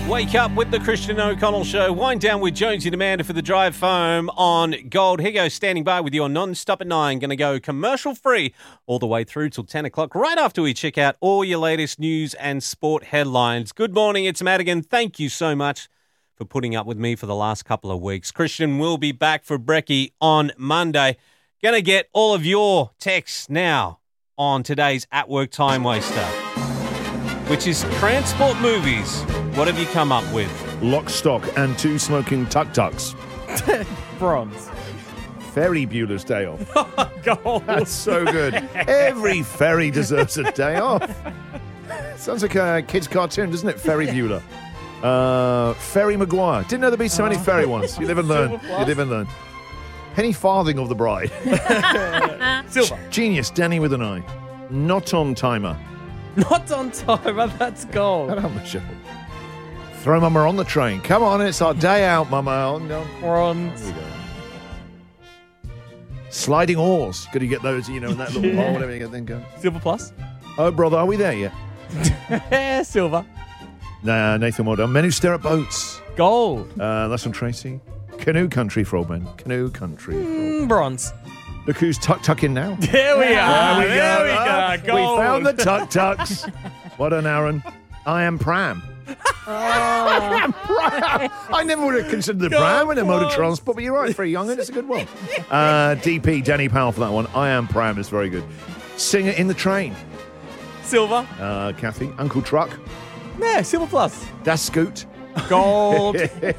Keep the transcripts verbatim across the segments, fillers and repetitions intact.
Wake up with the Christian O'Connell Show. Wind down with Jonesy and Amanda for the drive home on Gold. Here goes standing by with your non-stop at nine. Going to go commercial free all the way through till ten o'clock. Right after we check out all your latest news and sport headlines. Good morning, it's Madigan. Thank you so much for putting up with me for the last couple of weeks. Christian will be back for Brekkie on Monday. Going to get all of your texts now on today's At Work Time Waster, which is transport movies. What have you come up with? Lock, Stock and Two Smoking Tuk-Tuks. Bronze. Ferry Bueller's Day Off. Gold. That's so good. Every ferry deserves a day off. Sounds like a kid's cartoon, doesn't it? Ferry Bueller. Uh, Ferry Maguire. Didn't know there'd be so many ferry ones. You live and learn. You live and learn. Penny Farthing of the Bride. Silver. Genius, Danny with an eye. Not on Timer. Not on timer, that's gold. Hello, Michelle. Throw Mama on the train. Come on, it's our day out, Mama. Oh, no. Bronze. There we go. Sliding oars. Got to get those, you know, in that little hole, whatever you get then go. Silver plus. Oh, brother, are we there yet? Silver. Nah, Nathan, well done. Men Who Stare at Boats. Gold. Uh, that's from Tracy. Canoe Country for old men. Canoe Country. for old men. Mm, bronze. Look who's tuck-tucking now. There we are. There we there go. we Ah, go. Gold. We found the tuck-tucks. Well done, Aaron. I am Pram. I am Pram. I never would have considered the Go Pram in a mode of on. transport, but you're right, for a young'un, it's a good one. Uh, D P, Danny Powell for that one. I am Pram is very good. Singer in the Train. Silver. Uh, Kathy. Uncle Truck. Yeah, silver plus. Das Scoot. Gold.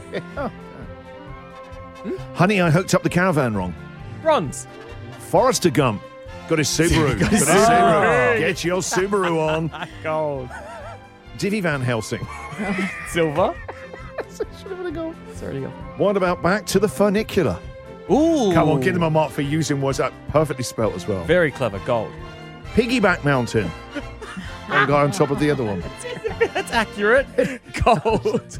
Honey, I hooked up the caravan wrong. Bronze. Forrester Gump. Got his Subaru. Got his Subaru. Subaru. Get your Subaru on. Gold. Divvy Van Helsing. Silver. Should have been a goal. Sorry, go. What about Back to the Funicular? Ooh. Come on, give them a mark for using words that perfectly spelt as well. Very clever. Gold. Piggyback Mountain. One guy on top of the other one. That's accurate. Gold.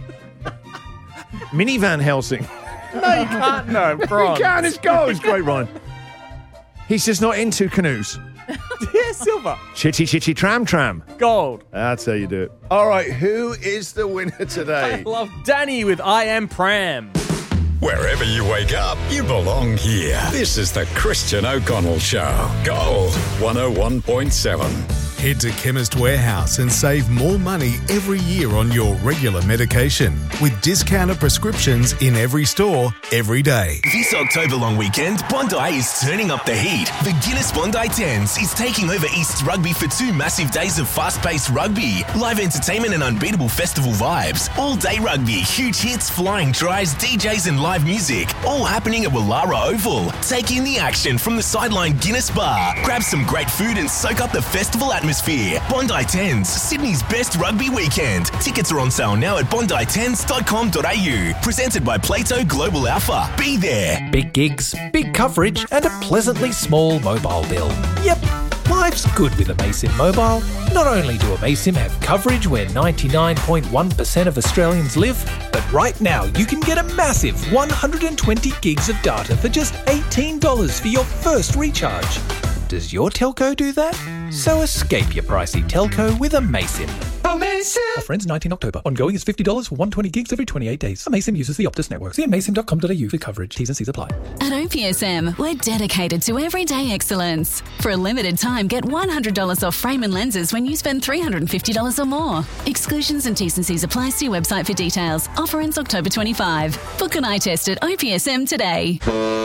Mini Van Helsing. No, you can't. No, bronze. You can, it's gold. It's great, Ryan. He's just not into canoes. Yeah, silver. Chitty Chitty Tram Tram. Gold. That's how you do it. All right, who is the winner I today? love Danny with I Am Pram. Wherever you wake up, you belong here. This is the Christian O'Connell Show. Gold one oh one point seven. Head to Chemist Warehouse and save more money every year on your regular medication with discounted prescriptions in every store, every day. This October long weekend, Bondi is turning up the heat. The Guinness Bondi Tens is taking over East Rugby for two massive days of fast-paced rugby, live entertainment and unbeatable festival vibes. All-day rugby, huge hits, flying tries, D Js and live music, all happening at Wallara Oval. Take in the action from the sideline Guinness Bar. Grab some great food and soak up the festival atmosphere. Bondi Tens, Sydney's best rugby weekend. Tickets are on sale now at bondi tens dot com dot a u. Presented by Plato Global Alpha. Be there. Big gigs, big coverage, and a pleasantly small mobile bill. Yep, life's good with Amaysim Mobile. Not only do Amaysim have coverage where ninety-nine point one percent of Australians live, but right now you can get a massive one hundred twenty gigs of data for just eighteen dollars for your first recharge. Does your telco do that? So escape your pricey telco with Amaysim. Amaysim! Offer ends nineteenth October. Ongoing is fifty dollars for one hundred twenty gigs every twenty-eight days. Amaysim uses the Optus network. See amaysim dot com dot a u for coverage. T's and C's apply. At O P S M, we're dedicated to everyday excellence. For a limited time, get one hundred dollars off frame and lenses when you spend three hundred fifty dollars or more. Exclusions and T's and C's apply. See website for details. Offer ends October twenty-fifth. Book an eye test at O P S M today.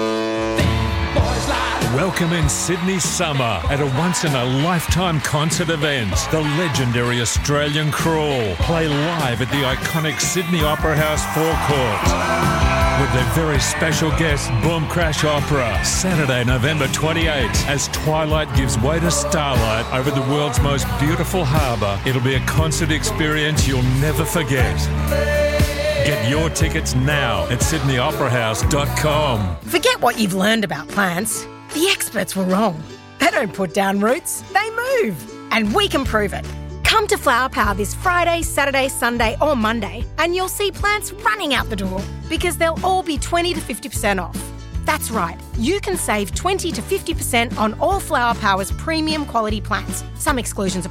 Welcome in Sydney summer at a once-in-a-lifetime concert event. The legendary Australian Crawl play live at the iconic Sydney Opera House forecourt with their very special guest, Boom Crash Opera, Saturday, November twenty-eighth, as twilight gives way to starlight over the world's most beautiful harbour. It'll be a concert experience you'll never forget. Get your tickets now at sydney opera house dot com. Forget what you've learned about plants. The experts were wrong. They don't put down roots, they move. And we can prove it. Come to Flower Power this Friday, Saturday, Sunday or Monday and you'll see plants running out the door because they'll all be twenty to fifty percent off. That's right, you can save twenty to fifty percent on all Flower Power's premium quality plants. Some exclusions apply.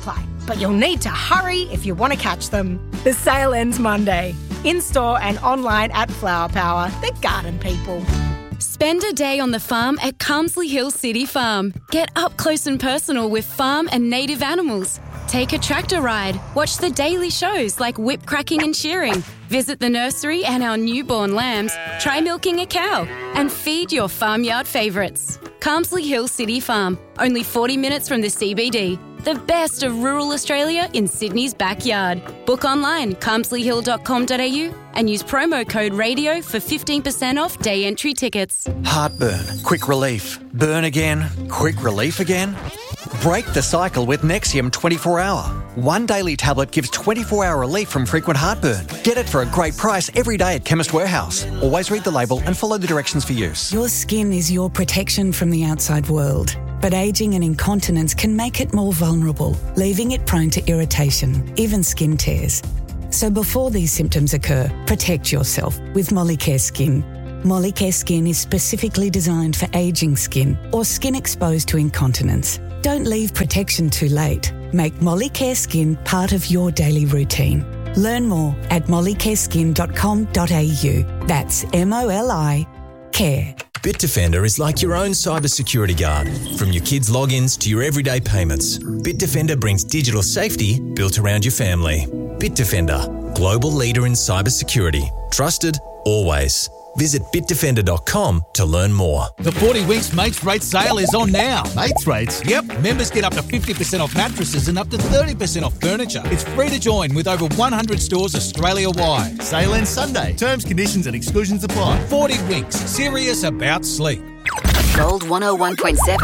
but you'll need to hurry if you want to catch them. The sale ends Monday. In-store and online at Flower Power, the garden people. Spend a day on the farm at Carmsley Hill City Farm. Get up close and personal with farm and native animals. Take a tractor ride. Watch the daily shows like whip cracking and shearing. Visit the nursery and our newborn lambs. Try milking a cow and feed your farmyard favourites. Carmsley Hill City Farm, only forty minutes from the C B D. The best of rural Australia in Sydney's backyard. Book online, carmsley hill dot com dot a u and use promo code RADIO for fifteen percent off day entry tickets. Heartburn, quick relief. Burn again, quick relief again. Break the cycle with Nexium twenty-four hour. One daily tablet gives twenty-four hour relief from frequent heartburn. Get it for a great price every day at Chemist Warehouse. Always read the label and follow the directions for use. Your skin is your protection from the outside world. But ageing and incontinence can make it more vulnerable, leaving it prone to irritation, even skin tears. So before these symptoms occur, protect yourself with Molicare Skin. Molicare Skin is specifically designed for ageing skin or skin exposed to incontinence. Don't leave protection too late. Make Molicare Skin part of your daily routine. Learn more at molicare skin dot com dot a u. That's M O L I care. Bitdefender is like your own cybersecurity guard. From your kids' logins to your everyday payments, Bitdefender brings digital safety built around your family. Bitdefender, global leader in cybersecurity. Trusted, always. Visit bitdefender dot com to learn more. The forty Winks Mates Rate sale is on now. Mates Rates? Yep. Members get up to fifty percent off mattresses and up to thirty percent off furniture. It's free to join with over one hundred stores Australia-wide. Sale ends Sunday. Terms, conditions and exclusions apply. forty Winks. Serious about sleep. Gold one oh one point seven.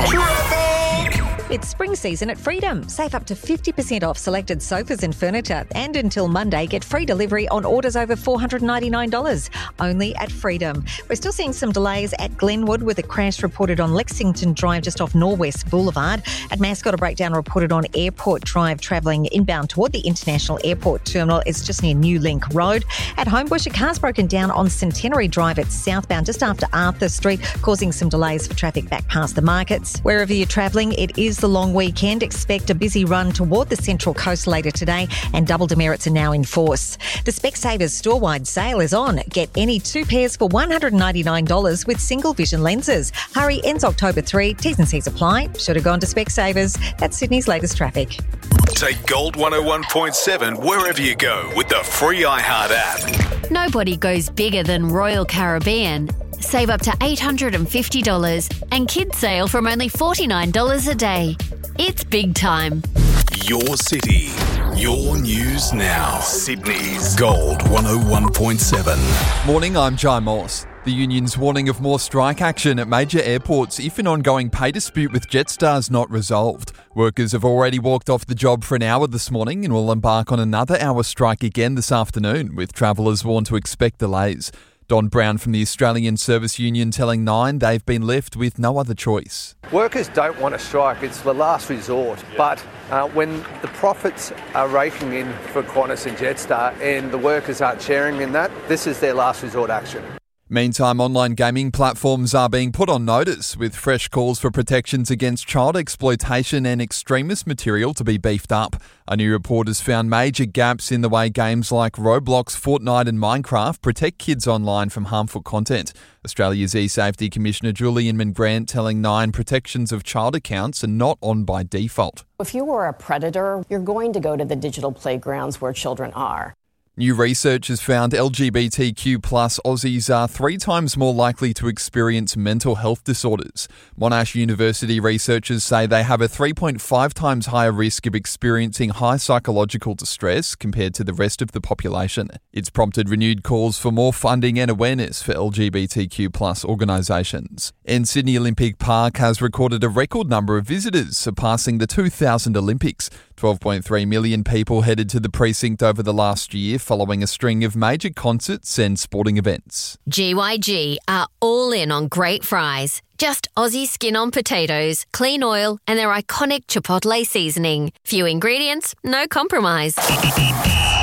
It's spring season at Freedom. Save up to fifty percent off selected sofas and furniture. And until Monday, get free delivery on orders over four hundred ninety-nine dollars. Only at Freedom. We're still seeing some delays at Glenwood with a crash reported on Lexington Drive just off Norwest Boulevard. At Mascot, a breakdown reported on Airport Drive travelling inbound toward the International Airport Terminal. It's just near New Link Road. At Homebush, a car's broken down on Centenary Drive at southbound just after Arthur Street, causing some delays for traffic back past the markets. Wherever you're travelling, it is the long weekend. Expect a busy run toward the Central Coast later today, and double demerits are now in force. The Specsavers store-wide sale is on. Get any two pairs for one hundred ninety-nine dollars with single vision lenses. Hurry, ends October third. T's and C's apply. Should have gone to Specsavers. That's Sydney's latest traffic. Take Gold one oh one point seven wherever you go with the free iHeart app. Nobody goes bigger than Royal Caribbean. Save up to eight hundred fifty dollars and kids sale from only forty-nine dollars a day. It's big time. Your city, your news now. Sydney's Gold one oh one point seven. Morning, I'm Jai Morse. The union's warning of more strike action at major airports if an ongoing pay dispute with Jetstar is not resolved. Workers have already walked off the job for an hour this morning and will embark on another hour strike again this afternoon, with travellers warned to expect delays. Don Brown from the Australian Service Union telling Nine they've been left with no other choice. Workers don't want to strike, it's the last resort. But uh, when the profits are raking in for Qantas and Jetstar and the workers aren't sharing in that, this is their last resort action. Meantime, online gaming platforms are being put on notice, with fresh calls for protections against child exploitation and extremist material to be beefed up. A new report has found major gaps in the way games like Roblox, Fortnite and Minecraft protect kids online from harmful content. Australia's eSafety Commissioner Julian Mangrant telling Nine protections of child accounts are not on by default. If you were a predator, you're going to go to the digital playgrounds where children are. New research has found L G B T Q plus Aussies are three times more likely to experience mental health disorders. Monash University researchers say they have a three point five times higher risk of experiencing high psychological distress compared to the rest of the population. It's prompted renewed calls for more funding and awareness for L G B T Q plus organisations. And Sydney Olympic Park has recorded a record number of visitors, surpassing the two thousand Olympics. twelve point three million people headed to the precinct over the last year, following a string of major concerts and sporting events. G Y G are all in on great fries. Just Aussie skin on potatoes, clean oil and their iconic Chipotle seasoning. Few ingredients, no compromise. In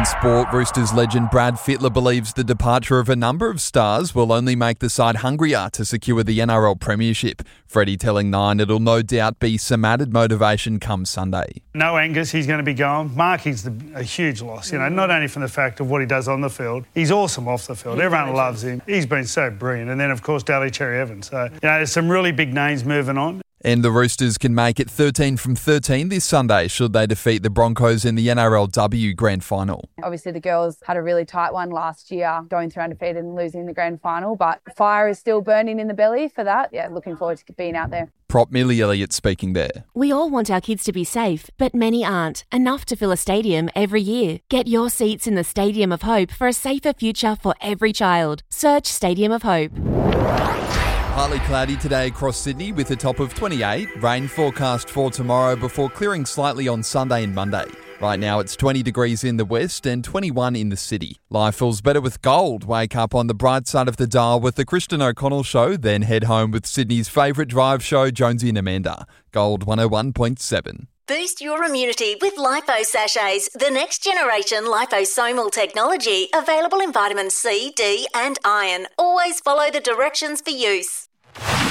In sport, Roosters legend Brad Fittler believes the departure of a number of stars will only make the side hungrier to secure the N R L premiership. Freddie telling Nine it'll no doubt be some added motivation come Sunday. No Angus, he's going to be going. Marky's the, a huge loss, you know, not only from the fact of what he does on the field, he's awesome off the field. Everyone loves him. He's been so brilliant. And then, of course, Daly Cherry Evans. So, you know, there's some really big names moving on. And the Roosters can make it thirteen from thirteen this Sunday should they defeat the Broncos in the N R L W Grand Final. Obviously, the girls had a really tight one last year, going through undefeated and losing the Grand Final, but fire is still burning in the belly for that. Yeah, looking forward to being out there. Prop Millie Elliott speaking there. We all want our kids to be safe, but many aren't. Enough to fill a stadium every year. Get your seats in the Stadium of Hope for a safer future for every child. Search Stadium of Hope. Partly cloudy today across Sydney with a top of twenty-eight. Rain forecast for tomorrow before clearing slightly on Sunday and Monday. Right now it's twenty degrees in the west and twenty-one in the city. Life feels better with gold. Wake up on the bright side of the dial with the Christian O'Connell Show, then head home with Sydney's favourite drive show, Jonesy and Amanda. Gold one oh one point seven. Boost your immunity with Lipo Sachets, the next generation liposomal technology, available in vitamin C, D and iron. Always follow the directions for use.